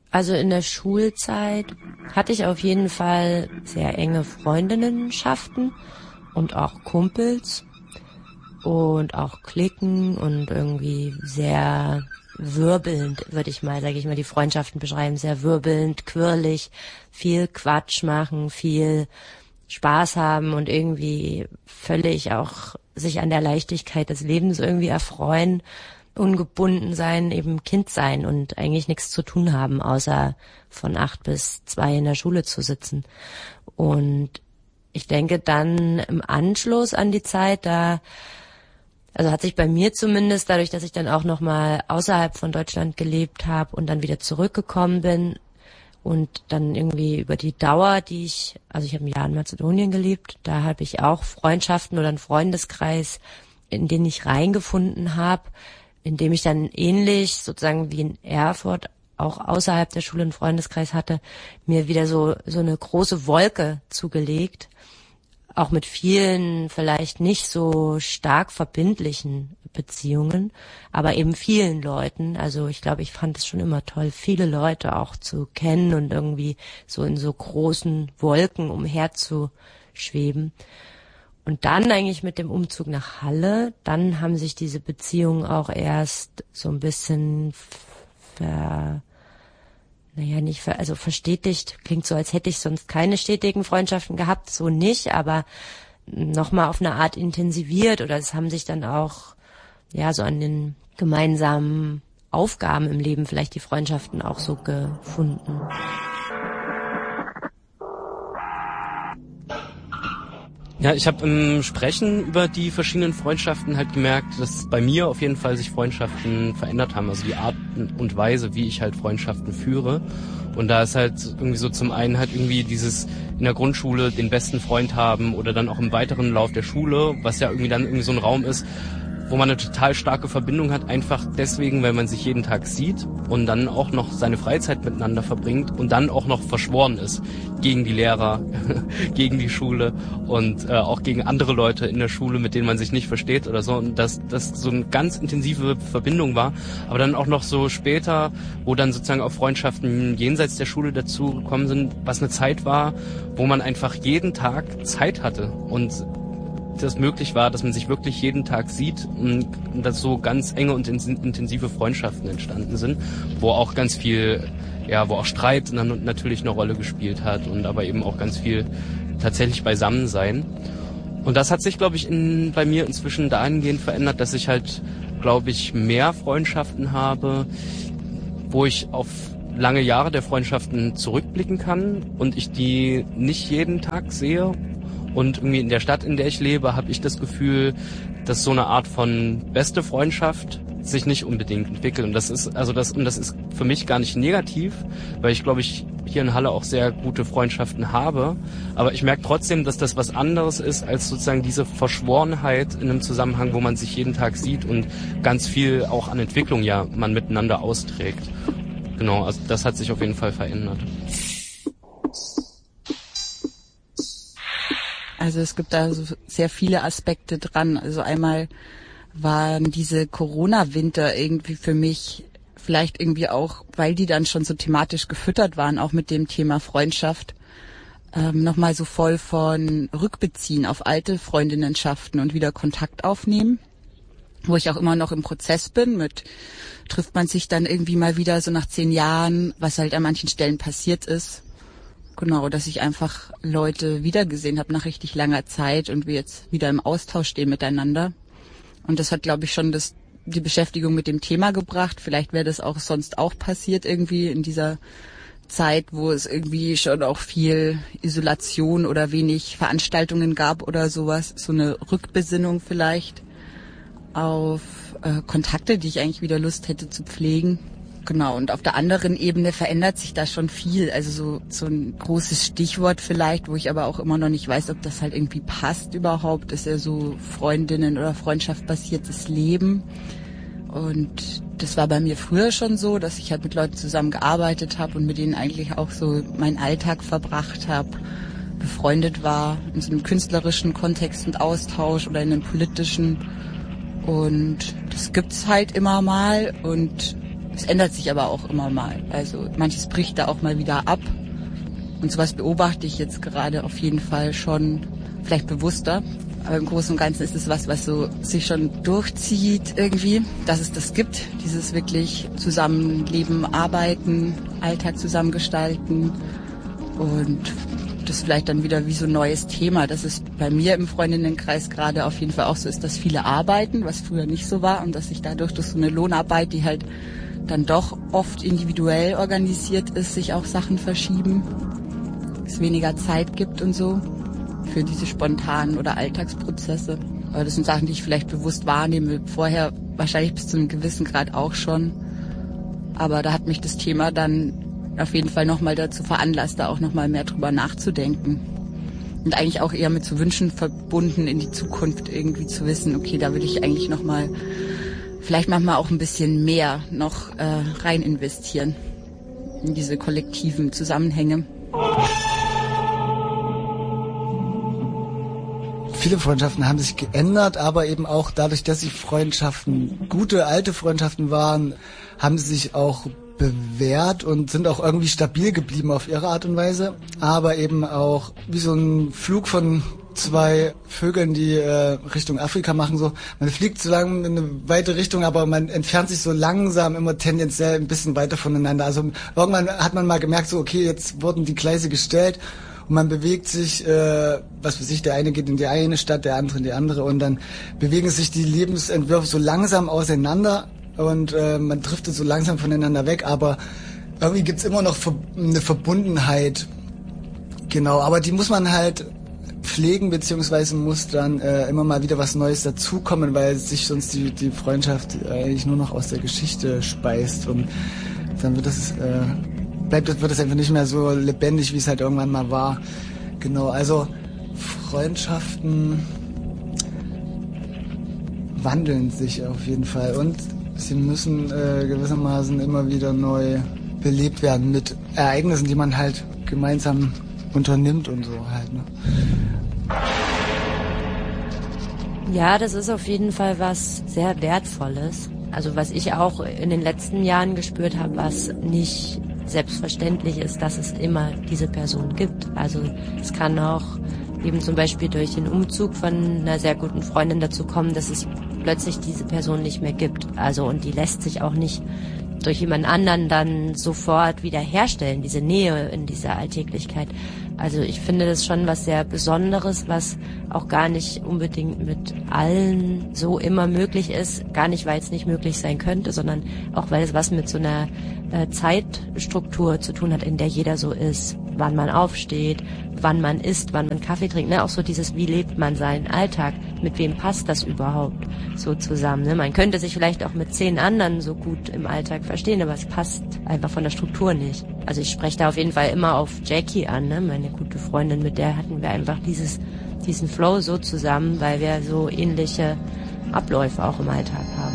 Also in der Schulzeit hatte ich auf jeden Fall sehr enge Freundinnenschaften und auch Kumpels und auch Cliquen und irgendwie sehr wirbelnd, würde ich mal, sage ich mal, die Freundschaften beschreiben, sehr wirbelnd, quirlig, viel Quatsch machen, viel Spaß haben und irgendwie völlig auch sich an der Leichtigkeit des Lebens irgendwie erfreuen, ungebunden sein, eben Kind sein und eigentlich nichts zu tun haben, außer von 8 bis 2 in der Schule zu sitzen. Und ich denke dann im Anschluss an die Zeit, also hat sich bei mir zumindest, dadurch, dass ich dann auch nochmal außerhalb von Deutschland gelebt habe und dann wieder zurückgekommen bin und dann irgendwie über die Dauer, ich habe ein Jahr in Mazedonien gelebt, da habe ich auch Freundschaften oder einen Freundeskreis, in den ich reingefunden habe, in dem ich dann ähnlich sozusagen wie in Erfurt auch außerhalb der Schule einen Freundeskreis hatte, mir wieder so eine große Wolke zugelegt, auch mit vielen vielleicht nicht so stark verbindlichen Beziehungen, aber eben vielen Leuten. Also ich glaube, ich fand es schon immer toll, viele Leute auch zu kennen und irgendwie so in so großen Wolken umherzuschweben. Und dann eigentlich mit dem Umzug nach Halle, dann haben sich diese Beziehungen auch erst so ein bisschen verstetigt. Klingt so, als hätte ich sonst keine stetigen Freundschaften gehabt, so nicht, aber nochmal auf eine Art intensiviert oder es haben sich dann auch, ja, so an den gemeinsamen Aufgaben im Leben vielleicht die Freundschaften auch so gefunden. Ja, ich habe im Sprechen über die verschiedenen Freundschaften halt gemerkt, dass bei mir auf jeden Fall sich Freundschaften verändert haben, also die Art und Weise, wie ich halt Freundschaften führe. Und da ist halt irgendwie so zum einen halt irgendwie dieses in der Grundschule den besten Freund haben oder dann auch im weiteren Lauf der Schule, was ja irgendwie dann irgendwie so ein Raum ist, wo man eine total starke Verbindung hat, einfach deswegen, weil man sich jeden Tag sieht und dann auch noch seine Freizeit miteinander verbringt und dann auch noch verschworen ist gegen die Lehrer, gegen die Schule und auch gegen andere Leute in der Schule, mit denen man sich nicht versteht oder so. Und dass das so eine ganz intensive Verbindung war, aber dann auch noch so später, wo dann sozusagen auch Freundschaften jenseits der Schule dazu gekommen sind, was eine Zeit war, wo man einfach jeden Tag Zeit hatte und das möglich war, dass man sich wirklich jeden Tag sieht und dass so ganz enge und intensive Freundschaften entstanden sind, wo auch ganz viel, ja, wo auch Streit dann natürlich eine Rolle gespielt hat und aber eben auch ganz viel tatsächlich Beisammensein. Und das hat sich, glaube ich, bei mir inzwischen dahingehend verändert, dass ich halt, glaube ich, mehr Freundschaften habe, wo ich auf lange Jahre der Freundschaften zurückblicken kann und ich die nicht jeden Tag sehe. Und irgendwie in der Stadt, in der ich lebe, habe ich das Gefühl, dass so eine Art von beste Freundschaft sich nicht unbedingt entwickelt. Und das ist für mich gar nicht negativ, weil ich glaube, ich hier in Halle auch sehr gute Freundschaften habe. Aber ich merke trotzdem, dass das was anderes ist als sozusagen diese Verschworenheit in einem Zusammenhang, wo man sich jeden Tag sieht und ganz viel auch an Entwicklung ja man miteinander austrägt. Genau, also das hat sich auf jeden Fall verändert. Also es gibt da so sehr viele Aspekte dran. Also einmal waren diese Corona-Winter irgendwie für mich vielleicht irgendwie auch, weil die dann schon so thematisch gefüttert waren, auch mit dem Thema Freundschaft, nochmal so voll von Rückbeziehen auf alte Freundinnenschaften und wieder Kontakt aufnehmen, wo ich auch immer noch im Prozess bin trifft man sich dann irgendwie mal wieder so nach 10 Jahren, was halt an manchen Stellen passiert ist. Genau, dass ich einfach Leute wiedergesehen habe nach richtig langer Zeit und wir jetzt wieder im Austausch stehen miteinander. Und das hat, glaube ich, schon die Beschäftigung mit dem Thema gebracht. Vielleicht wäre das auch sonst auch passiert irgendwie in dieser Zeit, wo es irgendwie schon auch viel Isolation oder wenig Veranstaltungen gab oder sowas. So eine Rückbesinnung vielleicht auf Kontakte, die ich eigentlich wieder Lust hätte zu pflegen. Genau, und auf der anderen Ebene verändert sich da schon viel. Also so ein großes Stichwort vielleicht, wo ich aber auch immer noch nicht weiß, ob das halt irgendwie passt überhaupt, ist ja so Freundinnen- oder Freundschaft-basiertes Leben. Und das war bei mir früher schon so, dass ich halt mit Leuten zusammen gearbeitet habe und mit denen eigentlich auch so meinen Alltag verbracht habe, befreundet war, in so einem künstlerischen Kontext und Austausch oder in einem politischen. Und das gibt's halt immer mal und Es ändert sich aber auch immer mal. Also manches bricht da auch mal wieder ab. Und sowas beobachte ich jetzt gerade auf jeden Fall schon, vielleicht bewusster. Aber im Großen und Ganzen ist es was so sich schon durchzieht irgendwie, dass es das gibt. Dieses wirklich Zusammenleben, Arbeiten, Alltag zusammengestalten. Und das vielleicht dann wieder wie so ein neues Thema. Das ist bei mir im Freundinnenkreis gerade auf jeden Fall auch so ist, dass viele arbeiten, was früher nicht so war. Und dass sich dadurch durch so eine Lohnarbeit, die halt dann doch oft individuell organisiert ist, sich auch Sachen verschieben. Es weniger Zeit gibt und so für diese spontanen oder Alltagsprozesse. Aber das sind Sachen, die ich vielleicht bewusst wahrnehme. Vorher wahrscheinlich bis zu einem gewissen Grad auch schon. Aber da hat mich das Thema dann auf jeden Fall nochmal dazu veranlasst, da auch nochmal mehr drüber nachzudenken. Und eigentlich auch eher mit so Wünschen verbunden in die Zukunft irgendwie zu wissen, okay, da will ich eigentlich nochmal, vielleicht manchmal auch ein bisschen mehr noch rein investieren in diese kollektiven Zusammenhänge. Viele Freundschaften haben sich geändert, aber eben auch dadurch, dass sie Freundschaften, gute alte Freundschaften waren, haben sie sich auch bewährt und sind auch irgendwie stabil geblieben auf ihre Art und Weise, aber eben auch wie so ein Flug von zwei Vögeln, die Richtung Afrika machen. So, man fliegt so lang in eine weite Richtung, aber man entfernt sich so langsam immer tendenziell ein bisschen weiter voneinander. Also irgendwann hat man mal gemerkt, so okay, jetzt wurden die Gleise gestellt. Und man bewegt sich, was weiß ich, der eine geht in die eine Stadt, der andere in die andere und dann bewegen sich die Lebensentwürfe so langsam auseinander und man driftet so langsam voneinander weg, aber irgendwie gibt's immer noch eine Verbundenheit, genau, aber die muss man halt pflegen, beziehungsweise muss dann immer mal wieder was Neues dazukommen, weil sich sonst die Freundschaft eigentlich nur noch aus der Geschichte speist und dann wird es einfach nicht mehr so lebendig, wie es halt irgendwann mal war. Genau, also Freundschaften wandeln sich auf jeden Fall und sie müssen gewissermaßen immer wieder neu belebt werden mit Ereignissen, die man halt gemeinsam unternimmt und so halt. Ne? Ja, das ist auf jeden Fall was sehr Wertvolles. Also was ich auch in den letzten Jahren gespürt habe, was nicht selbstverständlich ist, dass es immer diese Person gibt. Also es kann auch eben zum Beispiel durch den Umzug von einer sehr guten Freundin dazu kommen, dass es plötzlich diese Person nicht mehr gibt. Also und die lässt sich auch nicht durch jemand anderen dann sofort wieder herstellen, diese Nähe in dieser Alltäglichkeit. Also ich finde das schon was sehr Besonderes, was auch gar nicht unbedingt mit allen so immer möglich ist. Gar nicht, weil es nicht möglich sein könnte, sondern auch, weil es was mit so einer Zeitstruktur zu tun hat, in der jeder so ist. Wann man aufsteht, wann man isst, wann man Kaffee trinkt. Ne? Auch so dieses, wie lebt man seinen Alltag? Mit wem passt das überhaupt so zusammen? Ne? Man könnte sich vielleicht auch mit 10 anderen so gut im Alltag verstehen, aber es passt einfach von der Struktur nicht. Also ich spreche da auf jeden Fall immer auf Jackie an, ne? Meine gute Freundin, mit der hatten wir einfach diesen Flow so zusammen, weil wir so ähnliche Abläufe auch im Alltag haben.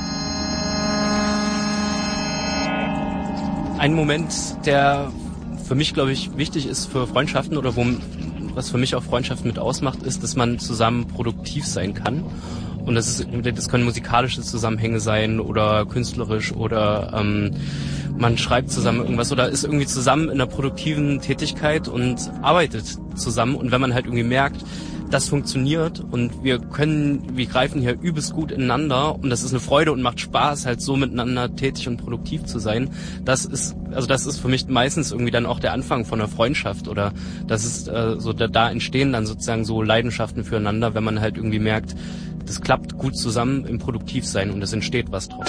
Ein Moment, der für mich, glaube ich, wichtig ist für Freundschaften oder was für mich auch Freundschaften mit ausmacht, ist, dass man zusammen produktiv sein kann. Und das können musikalische Zusammenhänge sein oder künstlerisch oder man schreibt zusammen irgendwas oder ist irgendwie zusammen in einer produktiven Tätigkeit und arbeitet zusammen. Und wenn man halt irgendwie merkt, das funktioniert und wir greifen hier übelst gut ineinander und das ist eine Freude und macht Spaß, halt so miteinander tätig und produktiv zu sein. Das ist für mich meistens irgendwie dann auch der Anfang von einer Freundschaft oder das ist da entstehen dann sozusagen so Leidenschaften füreinander, wenn man halt irgendwie merkt, das klappt gut zusammen im Produktivsein und es entsteht was draus.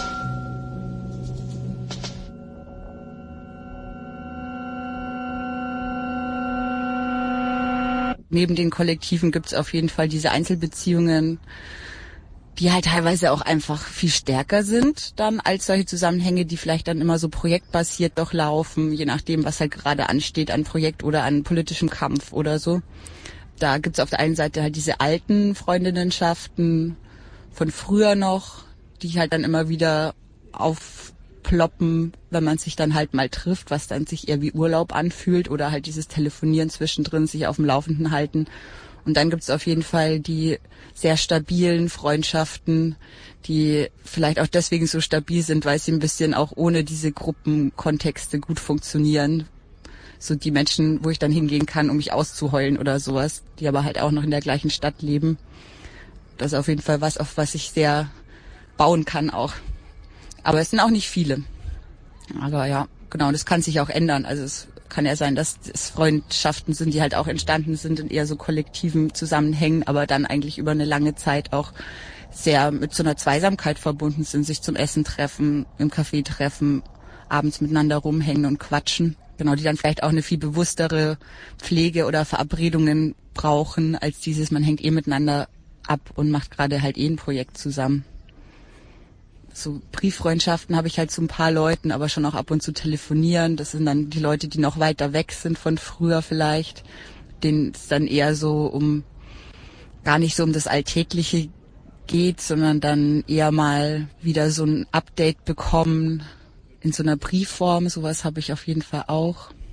Neben den Kollektiven gibt's auf jeden Fall diese Einzelbeziehungen, die halt teilweise auch einfach viel stärker sind dann als solche Zusammenhänge, die vielleicht dann immer so projektbasiert doch laufen, je nachdem, was halt gerade ansteht an Projekt oder an politischem Kampf oder so. Da gibt's auf der einen Seite halt diese alten Freundinnenschaften von früher noch, die halt dann immer wieder aufploppen, wenn man sich dann halt mal trifft, was dann sich eher wie Urlaub anfühlt oder halt dieses Telefonieren zwischendrin, sich auf dem Laufenden halten. Und dann gibt's auf jeden Fall die sehr stabilen Freundschaften, die vielleicht auch deswegen so stabil sind, weil sie ein bisschen auch ohne diese Gruppenkontexte gut funktionieren. So die Menschen, wo ich dann hingehen kann, um mich auszuheulen oder sowas, die aber halt auch noch in der gleichen Stadt leben. Das ist auf jeden Fall was, auf was ich sehr bauen kann auch. Aber es sind auch nicht viele. Aber ja, genau, das kann sich auch ändern. Also es kann ja sein, dass es Freundschaften sind, die halt auch entstanden sind in eher so kollektiven Zusammenhängen, aber dann eigentlich über eine lange Zeit auch sehr mit so einer Zweisamkeit verbunden sind, sich zum Essen treffen, im Café treffen, abends miteinander rumhängen und quatschen. Genau, die dann vielleicht auch eine viel bewusstere Pflege oder Verabredungen brauchen, als dieses, man hängt miteinander ab und macht gerade halt ein Projekt zusammen. So Brieffreundschaften habe ich halt zu ein paar Leuten, aber schon auch ab und zu telefonieren. Das sind dann die Leute, die noch weiter weg sind von früher vielleicht, denen es dann eher so gar nicht so um das Alltägliche geht, sondern dann eher mal wieder so ein Update bekommen in so einer Briefform. Sowas habe ich auf jeden Fall auch.